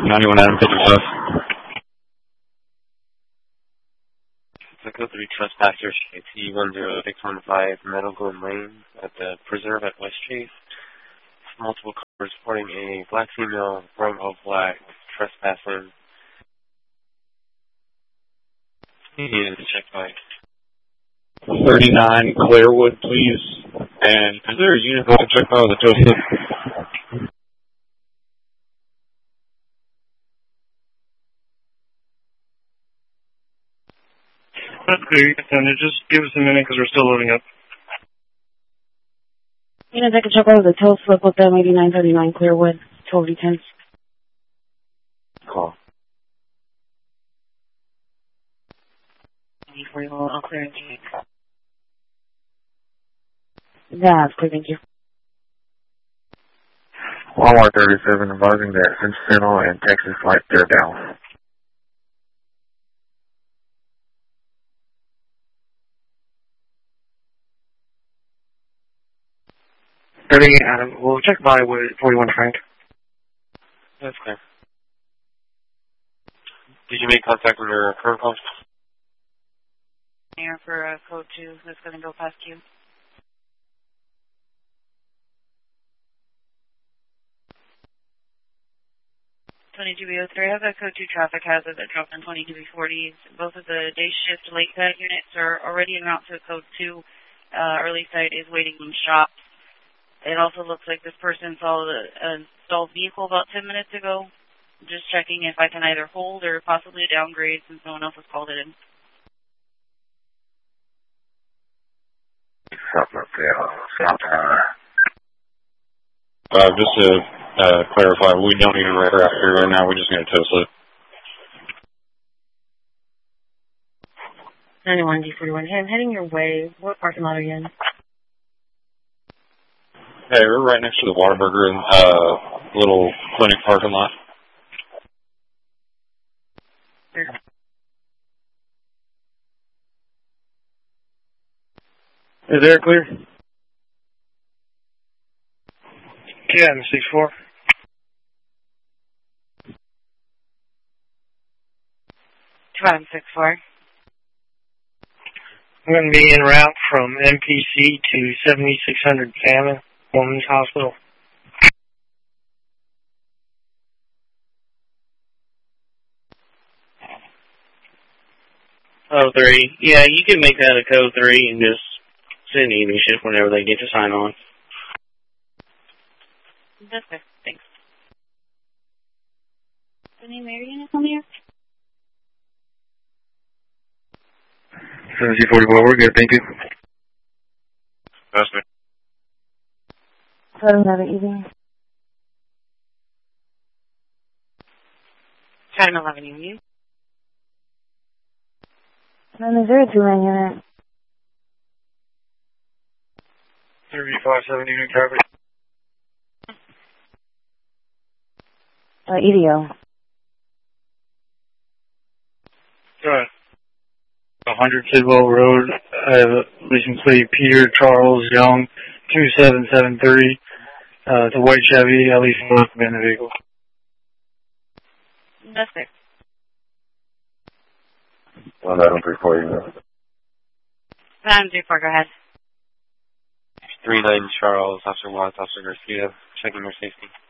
91 Adam 55. Go 3 trespassers, T10615 Meadow Glen Lane at the Preserve at West Chase. Multiple cars reporting a black female wearing all black trespassing. He needed to check by 39 Clairwood, please. And is there a unit to check by the tow slip? That's clear. And just give us a minute because we're still loading up. You know, take a check out of the tow slip with them, 8939 Clearwood, 1210. Call. I'll clear it. Yeah, it's clear, thank you. Walmart 37 advising that Central and Texas Light they're down. Adam, we'll check by with 41 Frank. That's clear. Did you make contact with your current call? Here for code 2 that's going to go past you. (22B03) has a code 2 traffic hazard that dropped on 22B40s. Both of the day shift late side units are already en route to code 2. Early side is waiting in shops. It also looks like this person saw the stalled vehicle about 10 minutes ago. Just checking if I can either hold or possibly downgrade since no one else has called it in. Something up there. Just to clarify, we don't need a aircraft here right now. We just need a tow slip. 91 D41. Hey, I'm heading your way. What parking lot are you in? Hey, we're right next to the Whataburger little clinic parking lot. Sure. Is there clear? Yeah, I'm 64. Adam 64. I'm going to be en route from MPC to 7600 Salmon Women's Hospital. Oh, 3. Yeah, you can make that a code 3 and just send evening shift whenever they get to sign on. That's good. Thanks. Any Marion on here? 7044, we're good, thank you. That's good. 711 evening. 711 evening. And is there a 2-man unit? 3570 unit traffic. EDO. Right. 100 Sidwell Road. I have a license plate Peter Charles Young, 2773. It's a white Chevy. At least one in the vehicle. That's it. 1134, you know. 934, go ahead. 39 Charles, Officer Watts, Officer Garcia, checking your safety.